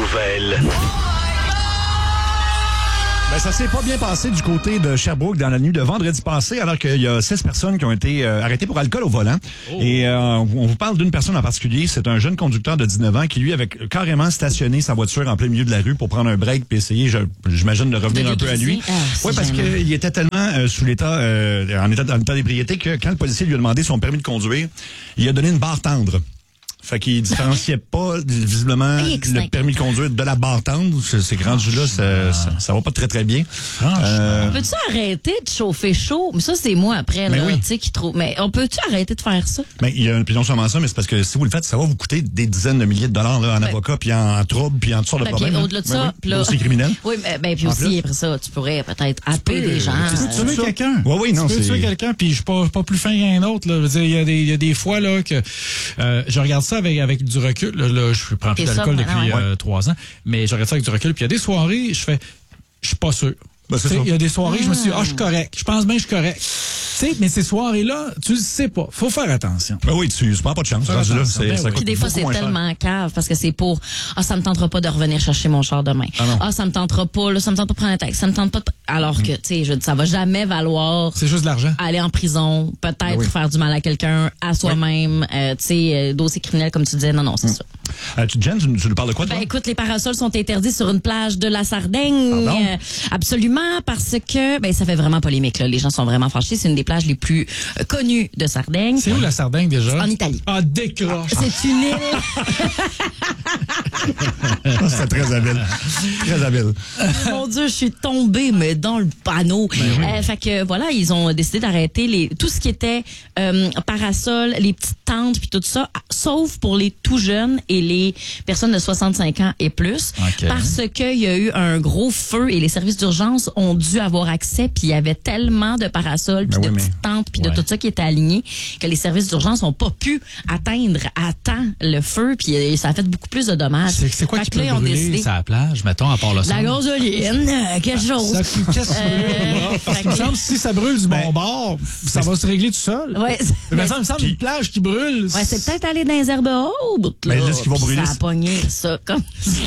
nouvelles. Ben, ça s'est pas bien passé du côté de Sherbrooke dans la nuit de vendredi passé, alors qu'il y a 6 personnes qui ont été arrêtées pour alcool au volant. Oh. Et on vous parle d'une personne en particulier. C'est un jeune conducteur de 19 ans qui, lui, avait carrément stationné sa voiture en plein milieu de la rue pour prendre un break puis essayer, j'imagine, de revenir un peu à lui. Oui, parce qu'il était tellement sous l'état, en état d'ébriété que quand le policier lui a demandé son permis de conduire, il a donné une barre tendre. Fait qu'il différenciait pas visiblement le permis de conduire de la barre tendre. C'est rendu là, ça va pas très très bien. Peux-tu arrêter de chauffer chaud? Mais ça, c'est moi après, là, tu sais, qui trouve. Mais on peut-tu arrêter de faire ça? Mais il y a une non seulement ça, mais c'est parce que si vous le faites, ça va vous coûter des dizaines de milliers de dollars là, en avocat, puis en trouble, puis en toutes sortes de problèmes. Au-delà de ça, c'est criminel. Oui, mais puis aussi, après ça, tu pourrais peut-être appeler des gens. Tu veux quelqu'un? Oui, non, tu peux tuer quelqu'un, puis je suis pas plus fin qu'un autre. Là. Il y a des fois là que je regarde ça avec du recul. Là, je prends plus d'alcool depuis 3 ans, mais je regarde ça avec du recul. Puis il y a des soirées, je suis pas sûr. Il y a des soirées, je me suis dit, je suis correct. Je pense bien que je suis correct. Mais ces soirées-là, tu le sais pas. Faut faire attention. Oui, tu prends pas de chance. Puis des fois, c'est tellement cave parce que c'est pour ça me tentera pas de revenir chercher mon char demain. Ça me tentera pas, là, ça me tente pas de prendre un taxi, ça me tente pas de... Alors que, tu sais, ça va jamais valoir. C'est juste de l'argent. Aller en prison, peut-être faire du mal à quelqu'un, à soi-même, tu sais, dossier criminel, comme tu disais. Non, c'est ça. Jen, tu nous parles de quoi, toi? Ben, écoute, les parasols sont interdits sur une plage de la Sardaigne. Absolument, parce que, ça fait vraiment polémique, là. Les gens sont vraiment fâchés. C'est une des plages les plus connues de Sardaigne. C'est où la Sardaigne, déjà? En Italie. Ah, décroche! C'est une île. C'est très habile. Très habile. Mon Dieu, je suis tombée, mais dans le panneau. Fait que, voilà, ils ont décidé d'arrêter tout ce qui était parasol, les petites tentes, puis tout ça, sauf pour les tout jeunes et les personnes de 65 ans et plus, parce qu'il y a eu un gros feu et les services d'urgence ont dû avoir accès, puis il y avait tellement de parasols, puis de petites tentes, puis de tout ça qui était aligné, que les services d'urgence n'ont pas pu atteindre à temps le feu, puis ça a fait beaucoup plus de dommages. C'est quoi qui peut brûler sur la plage, mettons, à part le sang? La gasoline, quelque chose. Qu'est-ce que tu veux? Si ça brûle du bon bord, ça va se régler tout seul. Mais ça me semble une plage qui brûle. Ouais, c'est peut-être aller dans les herbes hautes. Mais là, ce qui va brûler, ça a pogné, ça, comme...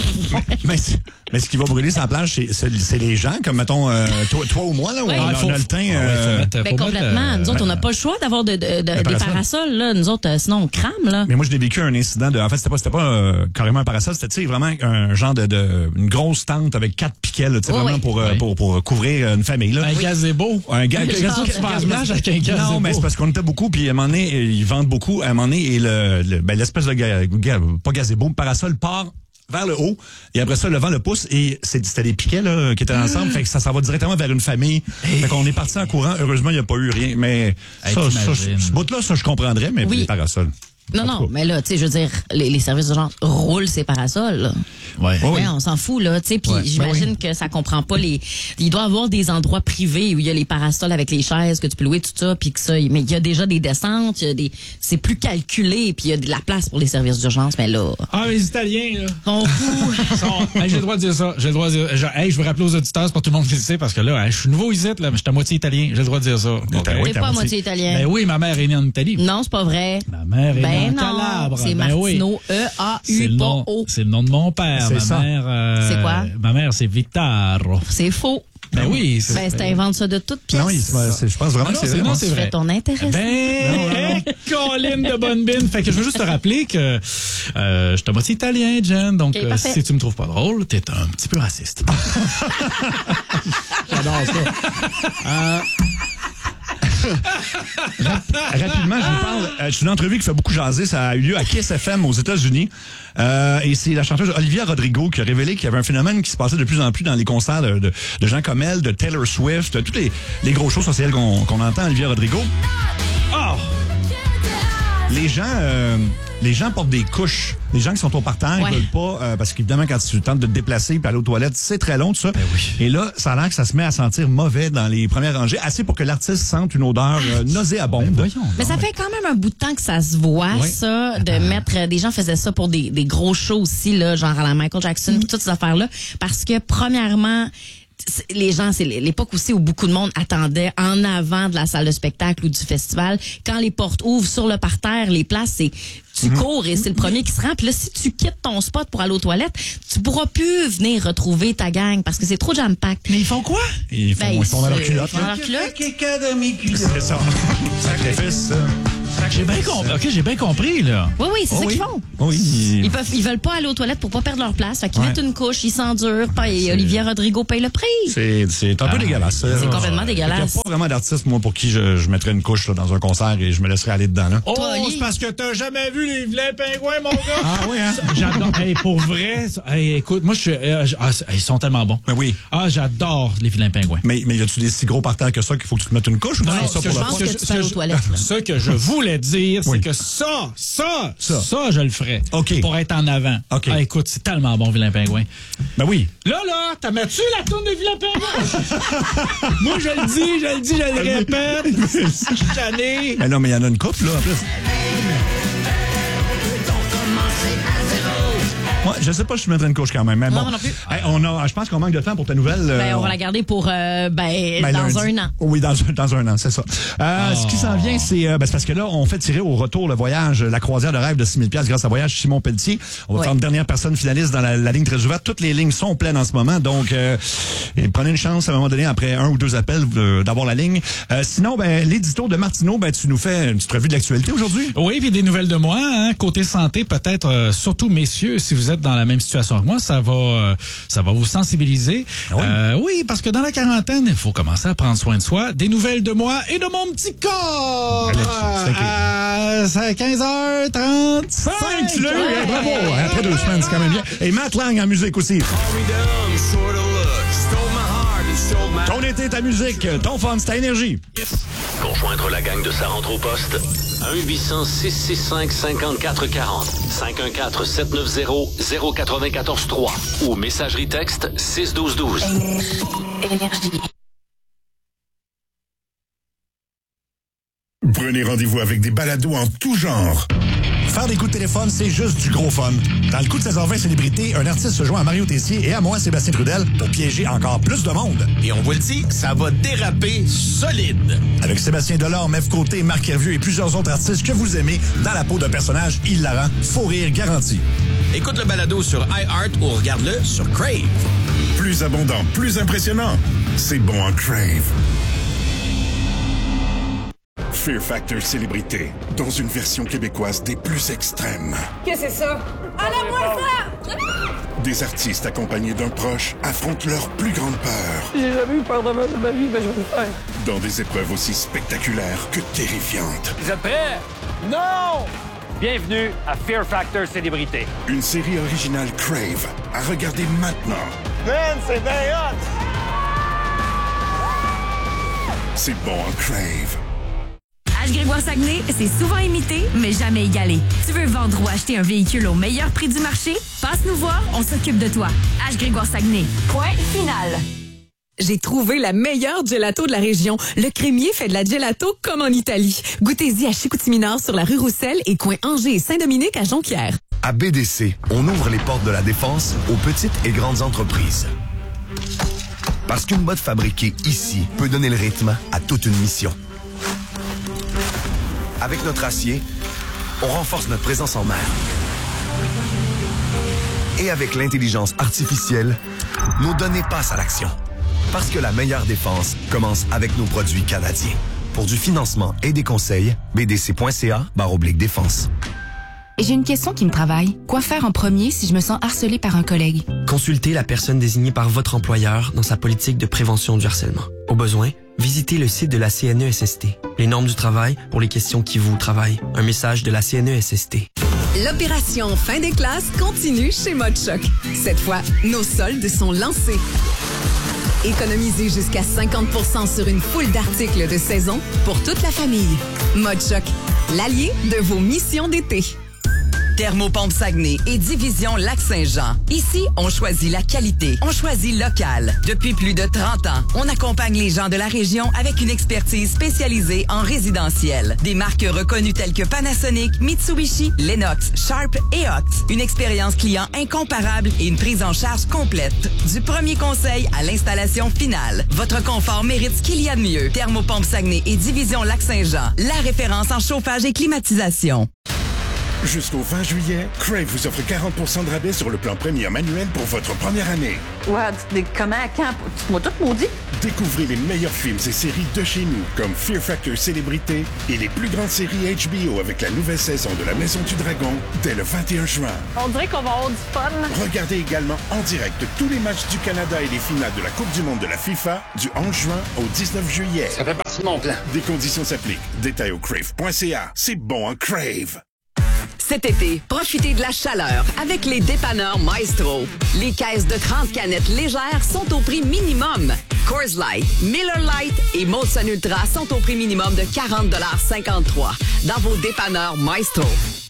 mais ce qui va brûler sur la plage, c'est les gens, comme, mettons, toi ou moi, là, où on a le teint... complètement. Nous autres, on n'a pas le choix d'avoir des parasols, là. Nous autres, sinon, on crame, là. Mais moi, j'ai vécu un incident en fait, c'était pas carrément un parasol, c'était, tu sais, vraiment un genre une grosse tente avec 4 piquets, tu sais, vraiment pour couvrir une famille, là. Un gazebo. Un gazebo. Non, mais c'est parce qu'on était beaucoup, puis à un moment donné, ils vendent beaucoup, à un moment donné, et l'espèce de pas gazebo, parasol part vers le haut, et après ça, le vent le pousse, et c'était des piquets là qui étaient ensemble, fait que ça s'en va directement vers une famille. Fait qu'on est parti en courant. Heureusement, il n'y a pas eu rien, mais ce bout-là, ça, je comprendrais, mais les parasols. Non, mais là, tu sais, je veux dire, les services d'urgence roulent ces parasols, là. Ouais, on s'en fout, là, tu sais, puis j'imagine que ça comprend pas il doit y avoir des endroits privés où il y a les parasols avec les chaises que tu peux louer, tout ça, puis que ça, mais il y a déjà des descentes, c'est plus calculé, puis il y a de la place pour les services d'urgence, mais là... Ah, les Italiens, là! Sont fous! J'ai le droit de dire ça, je veux rappeler aux auditeurs, c'est pour tout le monde qui le sait, parce que là, je suis nouveau ici, là, mais je suis à moitié italien, j'ai le droit de dire ça. T'es pas à moitié italien. Ben oui, ma mère est née en Italie. Non, c'est pas vrai. Ma mère est née en Calabre. C'est Martino, E-A-U-O. C'est le nom de mon père. C'est ma mère. C'est quoi? Ma mère, c'est Vitaro. C'est faux. Ben oui. T'inventes ça de toutes pièces. Non, je pense vraiment que c'est vrai. Non, c'est vrai. Tu fais ton intérêt. Colline de bonne bine. Fait que je veux juste te rappeler que je suis à moitié italien, Jen. Donc, si tu me trouves pas drôle, t'es un petit peu raciste. J'adore ça. Rapidement, je vous parle. C'est une entrevue qui fait beaucoup jaser. Ça a eu lieu à Kiss FM aux États-Unis. Et c'est la chanteuse Olivia Rodrigo qui a révélé qu'il y avait un phénomène qui se passait de plus en plus dans les concerts de gens comme elle, de Taylor Swift, toutes les gros shows, c'est elle qu'on entend, Olivia Rodrigo. Oh! Les gens portent des couches. Les gens qui sont au parterre, ils veulent pas, parce qu'évidemment, quand tu tentes de te déplacer et aller aux toilettes, c'est très long, tout ça. Et là, ça a l'air que ça se met à sentir mauvais dans les premières rangées, assez pour que l'artiste sente une odeur nauséabonde. Mais ça fait quand même un bout de temps que ça se voit, ça, de mettre... Des gens faisaient ça pour des gros shows aussi, là, genre à la Michael Jackson, toutes ces affaires-là, parce que, premièrement, les gens, c'est l'époque aussi où beaucoup de monde attendait en avant de la salle de spectacle ou du festival. Quand les portes ouvrent sur le parterre, les places, tu cours et c'est le premier qui se rend. Puis là, si tu quittes ton spot pour aller aux toilettes, tu pourras plus venir retrouver ta gang parce que c'est trop jam-pack. Mais ils font quoi? Ils font dans leur culotte. Ils font dans leur culotte. C'est ça. Sacrifice. J'ai bien compris. OK, j'ai bien compris, là. Oui, c'est ça qu'ils font. Oui. Ils veulent pas aller aux toilettes pour pas perdre leur place. Fait qu'ils mettent une couche, ils s'endurent. Et Olivia Rodrigo paye le prix. C'est un peu dégueulasse. C'est complètement dégueulasse. Il n'y a pas vraiment d'artiste, moi, pour qui je mettrais une couche là, dans un concert et je me laisserais aller dedans. Là. Oh, c'est parce que t'as jamais vu les vilains pingouins, mon gars. Ah oui, hein? J'adore. Hey, pour vrai, écoute, moi, ils sont tellement bons. Mais oui. Ah, j'adore les vilains pingouins. Mais y a-tu des si gros parterres que ça qu'il faut que tu te mettes une couche ou non, ça pour je pense que tu fais aux toilettes. Ce que je voulais dire, c'est que ça, je le ferais. OK. Pour être en avant. OK. Ah, écoute, c'est tellement bon, vilain pingouin. Ben oui. Là, t'as mettu la tourne de vilain pingouin? Moi, je le répète. Je suis tanné. Ben non, mais il y en a une couple, là, en plus. Ouais, je sais pas si je mettrais une couche quand même. Mais bon. Non plus. Hey, je pense qu'on manque de temps pour ta nouvelle. On va la garder pour dans lundi. un an. Oui, dans un an, c'est ça. Ce qui s'en vient, c'est parce que là, on fait tirer au retour le voyage, la croisière de rêve de 6 000 $ grâce à Voyage Simon Pelletier. On va faire une dernière personne finaliste dans la ligne très ouverte. Toutes les lignes sont pleines en ce moment, donc prenez une chance à un moment donné, après 1 ou 2 appels, d'avoir la ligne. Sinon, l'édito de Martineau, tu nous fais une petite revue de l'actualité aujourd'hui. Oui, puis des nouvelles de moi. Hein, côté santé, peut-être, surtout messieurs, si vous êtes dans la même situation que moi, ça va vous sensibiliser. Ah oui? Oui, parce que dans la quarantaine, il faut commencer à prendre soin de soi. Des nouvelles de moi et de mon petit corps. C'est 15h35. Bravo! Après 2 semaines, c'est quand même bien. Et Matt Lang en musique aussi. Ton été, ta musique, ton fun, c'est ta énergie. Pour joindre la gang de Sa rentre au poste, 1-800-665-5440, 514-790-094-3 ou messagerie texte 61212. Énergie. Prenez rendez-vous avec des balados en tout genre. Faire des coups de téléphone, c'est juste du gros fun. Dans le coup de 16h20 Célébrité, un artiste se joint à Mario Tessier et à moi, Sébastien Trudel, pour piéger encore plus de monde. Et on vous le dit, ça va déraper solide. Avec Sébastien Delorme, F. Côté, Marc Hervieux et plusieurs autres artistes que vous aimez, dans la peau d'un personnage hilarant, faux rire garanti. Écoute le balado sur iHeart ou regarde-le sur Crave. Plus abondant, plus impressionnant. C'est bon en Crave. Fear Factor Célébrité, dans une version québécoise des plus extrêmes. Qu'est-ce que c'est ça? Enlève-moi ça! Des artistes accompagnés d'un proche affrontent leur plus grande peur. J'ai jamais eu peur de ma vie, mais je vais le faire. Dans des épreuves aussi spectaculaires que terrifiantes. Vous êtes prêts? Non! Bienvenue à Fear Factor Célébrité. Une série originale Crave à regarder maintenant. Man, c'est bien hot! C'est bon en Crave. H-Grégoire-Saguenay, c'est souvent imité, mais jamais égalé. Tu veux vendre ou acheter un véhicule au meilleur prix du marché? Passe nous voir, on s'occupe de toi. H-Grégoire-Saguenay. Point final. J'ai trouvé la meilleure gelato de la région. Le crémier fait de la gelato comme en Italie. Goûtez-y à Chicoutimi-Nord sur la rue Roussel et coin Angers et Saint-Dominique à Jonquière. À BDC, on ouvre les portes de la défense aux petites et grandes entreprises. Parce qu'une botte fabriquée ici peut donner le rythme à toute une mission. Avec notre acier, on renforce notre présence en mer. Et avec l'intelligence artificielle, nos données passent à l'action. Parce que la meilleure défense commence avec nos produits canadiens. Pour du financement et des conseils, bdc.ca/défense. J'ai une question qui me travaille. Quoi faire en premier si je me sens harcelée par un collègue? Consultez la personne désignée par votre employeur dans sa politique de prévention du harcèlement. Au besoin, visitez le site de la CNESST. Les normes du travail pour les questions qui vous travaillent. Un message de la CNESST. L'opération fin des classes continue chez Mode Choc. Cette fois, nos soldes sont lancés. Économisez jusqu'à 50% sur une foule d'articles de saison pour toute la famille. Mode Choc, l'allié de vos missions d'été. Thermopompe Saguenay et Division Lac-Saint-Jean. Ici, on choisit la qualité. On choisit local. Depuis plus de 30 ans, on accompagne les gens de la région avec une expertise spécialisée en résidentiel. Des marques reconnues telles que Panasonic, Mitsubishi, Lennox, Sharp et Ox. Une expérience client incomparable et une prise en charge complète. Du premier conseil à l'installation finale. Votre confort mérite ce qu'il y a de mieux. Thermopompe Saguenay et Division Lac-Saint-Jean. La référence en chauffage et climatisation. Jusqu'au 20 juillet, Crave vous offre 40% de rabais sur le plan premium annuel pour votre première année. Ouais, comment, quand? Tu m'as tout maudit? Découvrez les meilleurs films et séries de chez nous, comme Fear Factor Célébrité et les plus grandes séries HBO avec la nouvelle saison de La Maison du Dragon dès le 21 juin. On dirait qu'on va avoir du fun. Regardez également en direct tous les matchs du Canada et les finales de la Coupe du monde de la FIFA du 11 juin au 19 juillet. Ça fait partie de mon plan. Des conditions s'appliquent. Détails au crave.ca. C'est bon en Crave. Cet été, profitez de la chaleur avec les dépanneurs Maestro. Les caisses de 30 canettes légères sont au prix minimum. Coors Light, Miller Lite et Molson Ultra sont au prix minimum de 40,53 $ dans vos dépanneurs Maestro.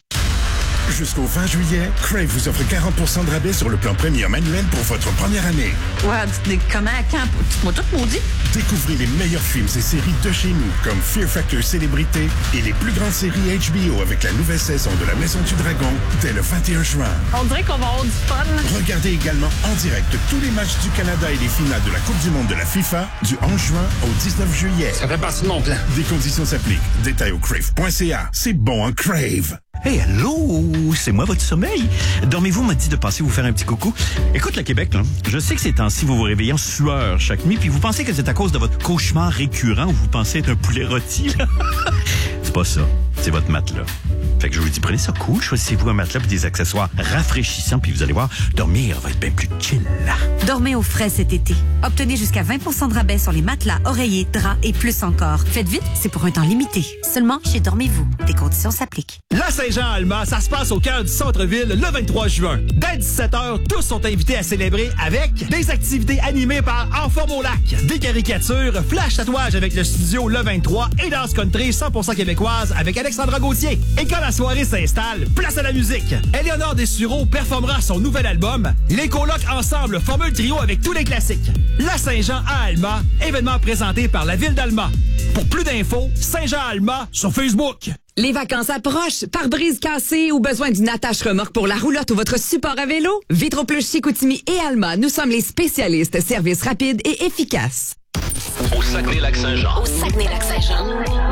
Jusqu'au 20 juillet, Crave vous offre 40% de rabais sur le plan premium annuel pour votre première année. Ouais, comment, quand? Tu m'as tout maudit? Découvrez les meilleurs films et séries de chez nous, comme Fear Factor Célébrité et les plus grandes séries HBO avec la nouvelle saison de La Maison du Dragon dès le 21 juin. On dirait qu'on va avoir du fun. Regardez également en direct tous les matchs du Canada et les finales de la Coupe du monde de la FIFA du 11 juin au 19 juillet. Ça fait partie de mon plan. Des conditions s'appliquent. Détails au crave.ca. C'est bon en Crave. Hey, allô, c'est moi votre sommeil. Dormez-vous m'a dit de passer vous faire un petit coucou. Écoute le Québec, là, je sais que ces temps-ci, vous vous réveillez en sueur chaque nuit, puis vous pensez que c'est à cause de votre cauchemar récurrent où vous pensez être un poulet rôti, là. C'est pas ça, c'est votre matelas. Fait que je vous dis, prenez ça cool, choisissez-vous un matelas et des accessoires rafraîchissants, puis vous allez voir, dormir va être bien plus chill, là. Dormez au frais cet été. Obtenez jusqu'à 20% de rabais sur les matelas, oreillers, draps et plus encore. Faites vite, c'est pour un temps limité. Seulement chez Dormez-vous. Des conditions s'appliquent. La Saint-Jean-Alma, ça se passe au cœur du centre-ville le 23 juin. Dès 17h, tous sont invités à célébrer avec des activités animées par En Forme au Lac, des caricatures, flash tatouage avec le studio Le 23 et danse country 100% québécoise avec Alexandra Gauthier. Et quand la soirée s'installe, place à la musique. Éléonore Dessureau performera son nouvel album. Les colocs ensemble forment le trio avec tous les classiques. La Saint-Jean à Alma, événement présenté par la ville d'Alma. Pour plus d'infos, Saint-Jean-Alma sur Facebook. Les vacances approchent. Pare-brise cassé ou besoin d'une attache-remorque pour la roulotte ou votre support à vélo? Vitroplush Chicoutimi et Alma, nous sommes les spécialistes. Service rapide et efficace. Au Saguenay-Lac-Saint-Jean. Au Saguenay-Lac-Saint-Jean.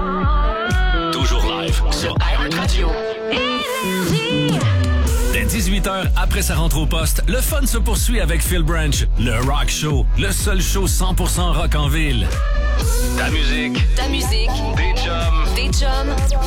Toujours live sur iHeartRadio. Dès 18h, après sa rentre au poste, le fun se poursuit avec Phil Branch, le Rock Show, le seul show 100% rock en ville. Ta musique. Ta musique. Des chums. Des chums.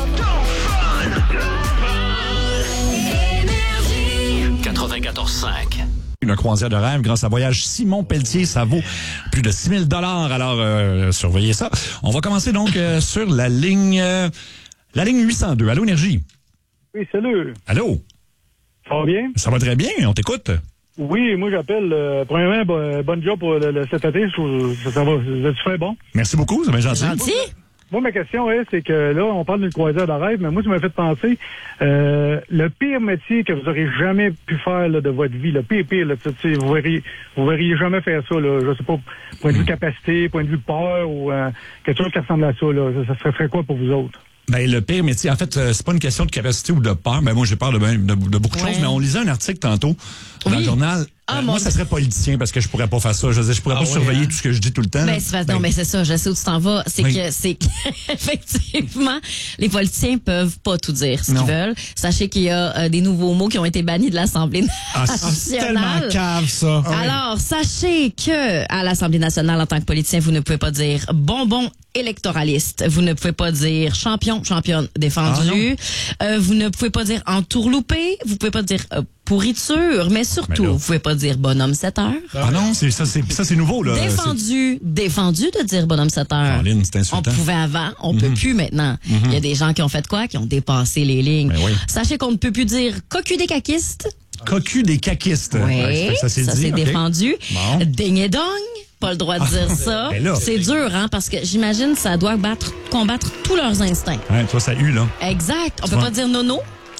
94.5. Une croisière de rêve grâce à Voyage Simon Pelletier, ça vaut plus de 6 000 $. Alors, surveillez ça. On va commencer donc sur la ligne 802. Allô, Énergie? Oui, salut. Allô? Ça va bien? Ça va très bien, on t'écoute. Oui, moi j'appelle, premièrement, bonne job pour cet été, ça va, tu fais bon. Merci beaucoup, c'est bien gentil. Moi, ma question c'est que là, on parle d'une croisière de rêve, mais moi, ça m'a fait penser, le pire métier que vous aurez jamais pu faire là, de votre vie, le pire, là, vous verriez jamais faire ça, là, je sais pas, point de vue capacité, point de vue peur, ou quelque chose qui ressemble à ça, là, ça serait quoi pour vous autres? Ben, le pire métier, en fait, c'est pas une question de capacité ou de peur. Ben, moi, j'ai peur de beaucoup de choses, mais on lisait un article tantôt dans le journal. Moi, ça serait politicien parce que je pourrais pas faire ça. Je veux dire, je pourrais pas surveiller tout ce que je dis tout le temps. Non, mais c'est ça. Je sais où tu t'en vas. C'est que effectivement, les politiciens peuvent pas tout dire ce qu'ils veulent. Sachez qu'il y a des nouveaux mots qui ont été bannis de l'Assemblée nationale. C'est tellement cave, ça. Alors, sachez que à l'Assemblée nationale, en tant que politicien, vous ne pouvez pas dire bonbon électoraliste. Vous ne pouvez pas dire championne défendue. Vous ne pouvez pas dire entourloupé. Vous pouvez pas dire pourriture, mais surtout, vous pouvez pas dire bonhomme 7 heures. Ah non, c'est nouveau, là. Défendu de dire bonhomme 7 heures. Caroline, c'est insultant. On pouvait avant, on peut plus maintenant. Il y a des gens qui ont fait quoi? Qui ont dépassé les lignes. Sachez qu'on ne peut plus dire cocu des caquistes. Cocu des caquistes. Oui, ça c'est défendu. Bon. Ding-et-dong. Pas le droit de dire ça. C'est dur, hein, parce que j'imagine ça doit combattre tous leurs instincts. Ouais, toi, ça hue, là. Exact. On peut pas dire nono.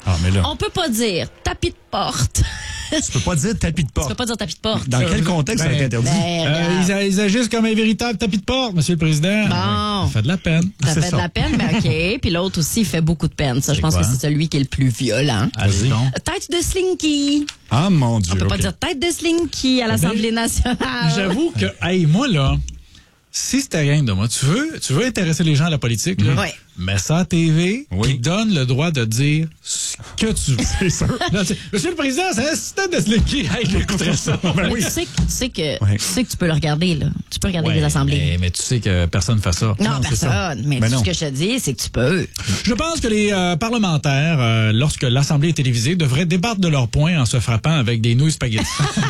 Ah, mais là. On peut pas dire tapis de porte. Tu peux pas dire tapis de porte. Tu peux pas dire tapis de porte. Dans quel contexte ça a été interdit? Ils agissent comme un véritable tapis de porte, Monsieur le Président. Bon. Ça fait de la peine. Ça fait de la peine, mais OK. Puis l'autre aussi, il fait beaucoup de peine. Ça, je pense que c'est celui qui est le plus violent. Allez donc. Tête de Slinky. Ah, mon Dieu. On peut pas dire tête de Slinky à l'Assemblée nationale. J'avoue que, hey, moi, là, si c'était rien de moi, tu veux intéresser les gens à la politique, là? Oui. Mets ça à TV, qui donne le droit de dire ce que tu veux. C'est sûr. Là, Monsieur le Président, c'est un système de Slinky. Hey, j'écouterais ça. Ben oui. Tu sais que tu peux le regarder, là. Tu peux regarder les assemblées. Mais tu sais que personne ne fait ça. Non, personne. Mais tout ce que je te dis, c'est que tu peux. Je pense que les parlementaires, lorsque l'Assemblée est télévisée, devraient débattre de leurs points en se frappant avec des nouilles spaghetti.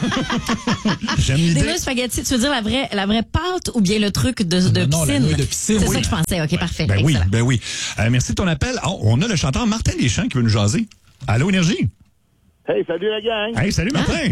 J'aime l'idée. Des nouilles spaghetti, tu veux dire la vraie pâte ou bien le truc de piscine? Non, la nouille de piscine. C'est ça que je pensais. OK, parfait. Ben excellent. oui. Merci de ton appel. Oh, on a le chanteur Martin Deschamps qui veut nous jaser. Allô, Énergie? Hey, salut la gang! Hey, salut Martin!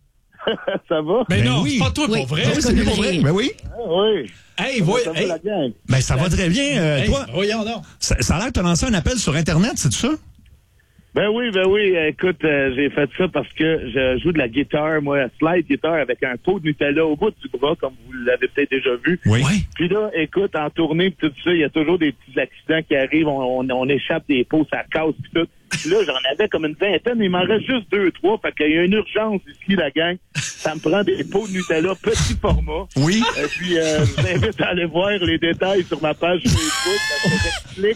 Ça va? Mais non, oui. c'est pas toi pour vrai. Oui, c'est pour vrai. Ben oui. Oui. Hey, voyons. La gang. Ben ça va très bien. Toi, voyons donc. Ça a l'air que tu as lancé un appel sur Internet, c'est ça? Ben oui. Écoute, j'ai fait ça parce que je joue de la guitare, moi, slide guitare avec un pot de Nutella au bout du bras, comme vous l'avez peut-être déjà vu. Oui. Puis là, écoute, en tournée pis tout ça, il y a toujours des petits accidents qui arrivent, on échappe des pots, ça casse pis tout. Puis là, j'en avais comme une vingtaine, mais il m'en reste juste 2-3, fait qu'il y a une urgence ici, la gang. Ça me prend des pots de Nutella, petit format. Oui. Et puis, je vous invite à aller voir les détails sur ma page Facebook, parce que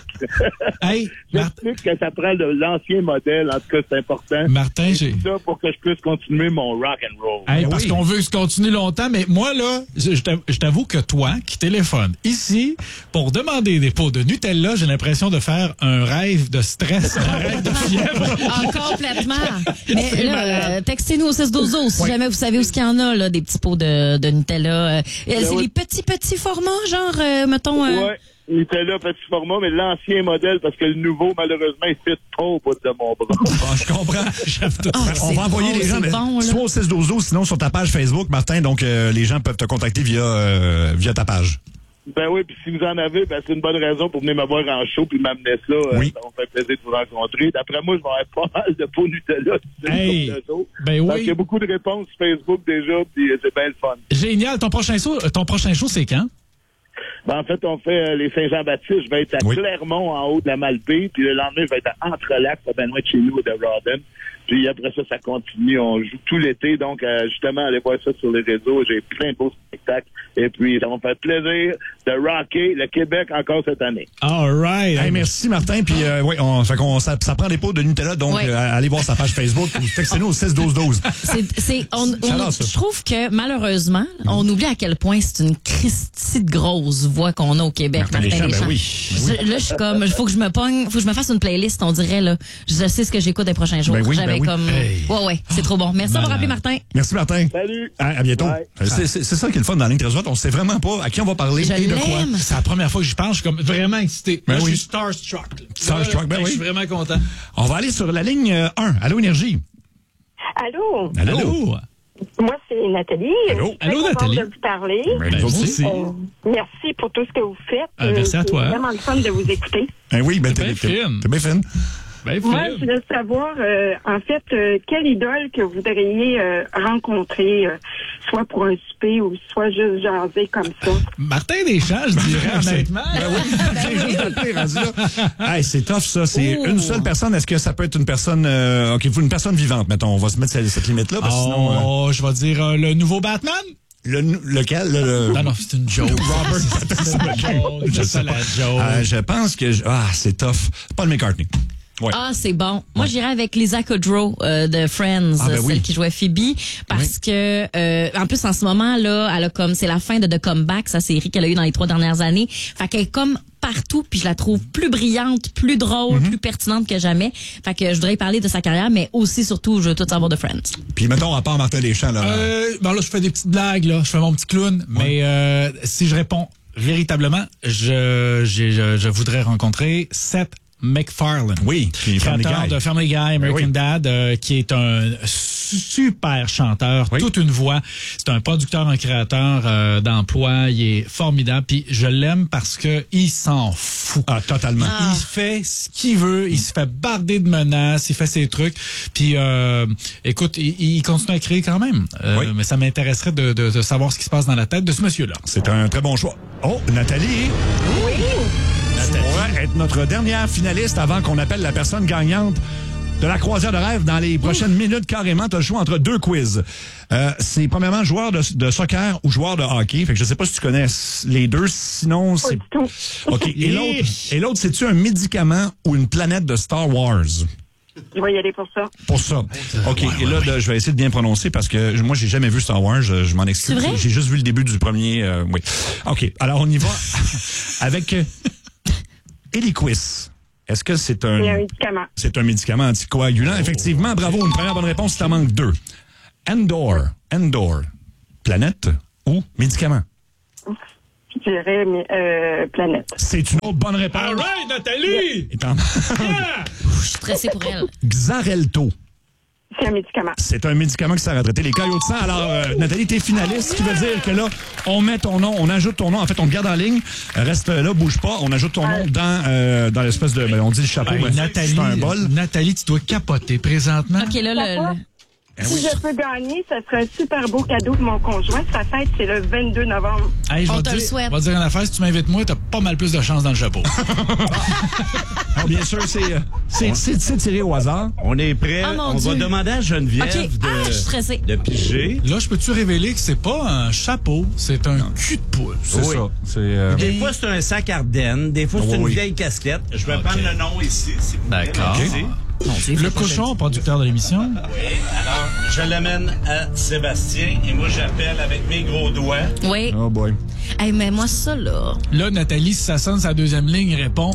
j'explique que ça prend l'ancien modèle, en tout cas, c'est important. Martin, j'ai ça pour que je puisse continuer mon rock and roll. Hey, parce qu'on veut se continuer longtemps, mais moi, là, je t'avoue que toi, qui téléphone ici, pour demander des pots de Nutella, j'ai l'impression de faire un rêve de stress, un rêve de fièvre. Ah, complètement. Mais là, textez-nous au 612 si jamais vous savez où ce qu'il y en a, là, des petits pots de Nutella. C'est les petits formats, genre, mettons... Ouais. Nutella, petit format, mais l'ancien modèle, parce que le nouveau, malheureusement, il fit pas au bout de mon bras. Ah, je comprends. On va envoyer les gens, soit au 612, sinon sur ta page Facebook, Martin, donc les gens peuvent te contacter via ta page. Ben oui, puis si vous en avez, ben c'est une bonne raison pour venir me voir en show puis m'amener ça. Oui. Ça me fait plaisir de vous rencontrer. D'après moi, je vais avoir pas mal de pots Nutella. Hey, ben oui. Il y a beaucoup de réponses sur Facebook déjà, puis c'est bien le fun. Génial. Ton prochain show, c'est quand? Ben, en fait, on fait les Saint-Jean-Baptiste. Je vais être à Clermont, en haut de la Malbaie. Puis le lendemain, je vais être à Entrelacs, pas bien loin de chez nous, de Rawdon. Puis après ça continue. On joue tout l'été. Donc, justement, allez voir ça sur les réseaux. J'ai plein de beaux spectacles. Et puis, ça va me faire plaisir de rocker le Québec encore cette année. All right. Hey, merci, Martin. Puis, ça prend des pots de Nutella. Donc, allez voir sa page Facebook. Textez-nous au 61212. Je trouve que, malheureusement, on oublie à quel point c'est une Christie de grosse voix qu'on a au Québec. Martin Deschamps, ben oui. Là, je suis comme, faut que je me fasse une playlist, on dirait, là. Je sais ce que j'écoute les prochains jours. Ben oui, J'avais comme, ouais, c'est trop bon. Merci d'avoir appelé, Martin. Merci, Martin. Salut. À bientôt. C'est ça qui est le fun dans la ligne très droite. On sait vraiment pas à qui on va parler et de quoi. C'est la première fois que j'y pense. Je suis comme vraiment excité. Ben je suis starstruck. Starstruck, ben oui. Je suis vraiment content. On va aller sur la ligne 1. Allô, Énergie. Allô. Allô. Moi, c'est Nathalie. Allô, je suis Nathalie. de vous parler. Merci. Merci pour tout ce que vous faites. Merci à toi. C'est vraiment le fun de vous écouter. Oui, ben t'es bien fine. Moi, je voulais savoir, en fait, quelle idole que vous voudriez rencontrer, soit pour un souper ou soit juste jaser comme ça. Martin Deschamps, je dirais honnêtement. Hey, c'est tough, ça. C'est une seule personne. Est-ce que ça peut être une personne... OK, il faut une personne vivante, mettons. On va se mettre cette limite-là, parce que sinon... je vais dire le nouveau Batman. Lequel? Non, c'est une joke. Robert Pattinson. Je pense que... c'est tough. Paul McCartney. Ouais. Ah, c'est bon. Moi, j'irais avec Lisa Kudrow de Friends, celle qui jouait Phoebe, parce que en plus en ce moment là, elle a comme c'est la fin de The Comeback, sa série qu'elle a eue dans les 3 dernières années. Fait qu'elle est comme partout, puis je la trouve plus brillante, plus drôle, plus pertinente que jamais. Fait que je voudrais parler de sa carrière, mais aussi surtout je veux tout savoir de Friends. Puis mettons à part Martin Deschamps là. Là je fais des petites blagues là, je fais mon petit clown, mais si je réponds véritablement, je voudrais rencontrer Seth McFarlane. Oui, qui est créateur de Family Guy, American Dad, qui est un super chanteur, toute une voix. C'est un producteur, un créateur d'emploi. Il est formidable. Puis je l'aime parce que il s'en fout. Ah, totalement. Il fait ce qu'il veut. Il se fait barder de menaces. Il fait ses trucs. Puis, écoute, il continue à créer quand même. Mais ça m'intéresserait de savoir ce qui se passe dans la tête de ce monsieur-là. C'est un très bon choix. Oh, Nathalie. Oui. Nathalie pourrait être notre dernière finaliste avant qu'on appelle la personne gagnante de la croisière de rêve dans les prochaines minutes. Carrément, tu as le choix entre 2 quiz. C'est premièrement joueur de soccer ou joueur de hockey. Fait que je sais pas si tu connais les deux, sinon c'est... OK. Et l'autre, c'est-tu un médicament ou une planète de Star Wars? Je vais y aller pour ça. Pour ça. OK. Et là, je vais essayer de bien prononcer parce que moi, j'ai jamais vu Star Wars. Je m'en excuse. C'est vrai? J'ai juste vu le début du premier. Oui. OK. Alors, on y va avec Eliquis. Est-ce que c'est un... C'est un médicament. C'est un médicament anticoagulant. Effectivement, bravo. Une première bonne réponse, il t'en manque 2. Endor. Planète ou médicament? Je dirais planète. C'est une autre bonne réponse. All right, Nathalie! Je suis stressée pour elle. Xarelto. C'est un médicament. C'est un médicament qui sert à traiter les caillots de sang. Alors, Nathalie, t'es finaliste, ce qui veut dire que là, on met ton nom, on ajoute ton nom. En fait, on te garde en ligne. Reste là, bouge pas. On ajoute ton nom dans l'espèce de... on dit le chapeau, mais Nathalie, c'est un bol. Nathalie, tu dois capoter présentement. OK, là, Si je peux gagner, ça serait un super beau cadeau de mon conjoint. Sa fête, c'est le 22 novembre. Hey, on te le souhaite. On va te dire une affaire, si tu m'invites moi, t'as pas mal plus de chance dans le chapeau. Alors, bien sûr, c'est tiré au hasard. On est prêt. On va demander à Geneviève je suis stressée. de piger. Là, je peux-tu révéler que c'est pas un chapeau, c'est un cul de poule. C'est ça. Des fois, c'est un sac Ardenne. Des fois, c'est une vieille casquette. Je vais prendre le nom ici, si vous voulez. D'accord. Le cochon, producteur de l'émission. Oui, alors, je l'amène à Sébastien et moi, j'appelle avec mes gros doigts. Oui. Oh boy. Hey, mais moi, ça, là... Là, Nathalie, si ça sonne sa deuxième ligne, répond.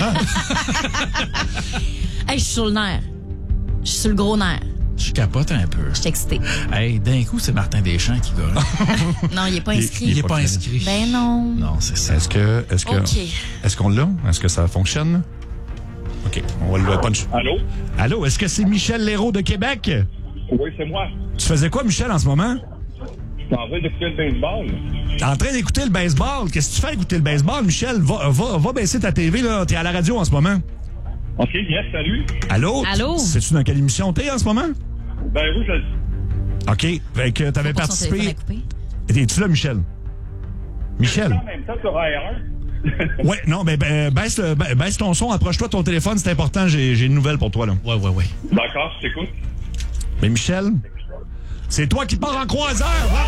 Hey, je suis sur le nerf. Je suis sur le gros nerf. Je capote un peu. Je suis excitée. Hey, d'un coup, c'est Martin Deschamps qui gagne. Non, il est pas inscrit. Il est pas inscrit. Ben non. Non, c'est ça. Est-ce qu'on l'a? Est-ce que ça fonctionne? OK, on va le punch. Allô? Allô, est-ce que c'est Michel Léraud de Québec? Oui, c'est moi. Tu faisais quoi, Michel, en ce moment? Je suis en train d'écouter le baseball. T'es en train d'écouter le baseball? Qu'est-ce que tu fais écouter le baseball, Michel? Va baisser ta TV, là. T'es à la radio en ce moment. OK, yes, salut. Allô? Allô? Sais-tu dans quelle émission t'es en ce moment? Ben oui, je... OK, fait que t'avais participé... Es-tu là, Michel? Michel? En même temps sur AR1. Ouais, non, ben, baisse ton son, approche-toi de ton téléphone, c'est important, j'ai une nouvelle pour toi, là. Ouais. D'accord, je t'écoute. Mais Michel, c'est toi qui pars en croiseur, bravo!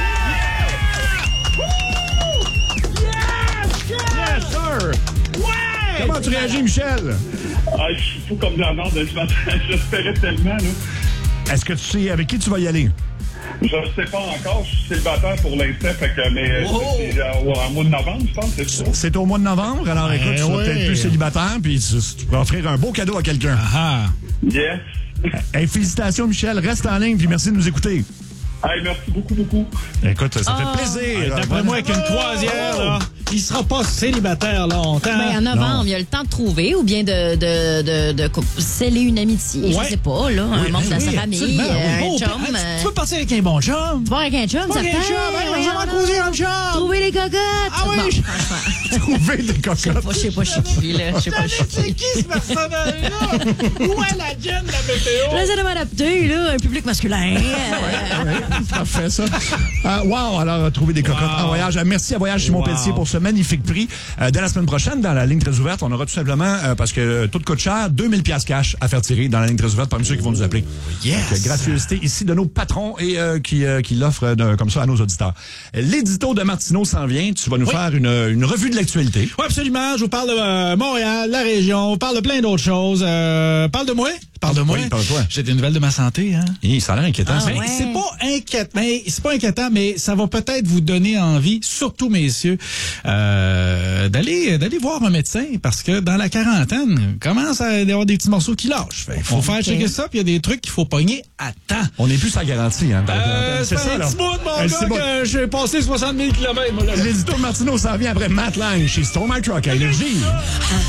Yes, sir! Ouais! Comment tu réagis, Michel? Ah, je suis fou comme de la merde ce matin, j'espérais tellement, là. Est-ce que tu sais avec qui tu vas y aller? Je ne sais pas encore, je suis célibataire pour l'instant, mais c'est au mois de novembre, je pense, c'est ça. C'est au mois de novembre, alors écoute, tu seras peut-être plus célibataire, puis tu pourras offrir un beau cadeau à quelqu'un. Yes. Hey, félicitations, Michel, reste en ligne, puis merci de nous écouter. Hey, merci beaucoup. Écoute, ça fait plaisir. D'après moi, avec une croisière, là, il sera pas célibataire longtemps. Ben, en novembre, il y a le temps de trouver ou bien de sceller une amitié. Je sais pas, là. Un membre de sa famille, un chum. Tu peux partir avec un bon chum. Tu vas avec un chum, ça fait. J'aimerais croiser un chum. Trouver les cocottes. Ah oui, trouver des cocottes. Je sais pas chez qui, là. Je sais pas chez c'est qui ce personnage-là? Où est la Jen de la météo? J'essaie de m'adapter, là. Un public masculin. Parfait, ça. Wow, alors, trouver des cocottes en voyage. Merci à Voyage Simon Pelletier pour ce magnifique prix. Dès la semaine prochaine, dans la ligne très ouverte, on aura tout simplement, parce que tout coûte cher, 2000 $ cash à faire tirer dans la ligne très ouverte parmi ceux qui vont nous appeler. Yes! Donc, gracieuseté ici de nos patrons et qui l'offrent comme ça à nos auditeurs. L'édito de Martineau s'en vient. Tu vas nous faire une revue de l'actualité. Oui, absolument. Je vous parle de Montréal, la région, je parle de plein d'autres choses. Parle de moi. Oui, parle-toi. J'ai des nouvelles de ma santé, hein. Ça a l'air inquiétant, ça. Ouais. C'est pas inquiétant, mais ça va peut-être vous donner envie, surtout messieurs, d'aller voir un médecin parce que dans la quarantaine, commence à y avoir des petits morceaux qui lâchent. Il faut faire checker ça, puis il y a des trucs qu'il faut pogner à temps. On n'est plus à garantie, hein. C'est ça, là. C'est un petit bout, mon gars, que j'ai passé 60 000 km. L'édito de Martineau s'en vient après Matt Lang chez Storm My Truck à Énergie.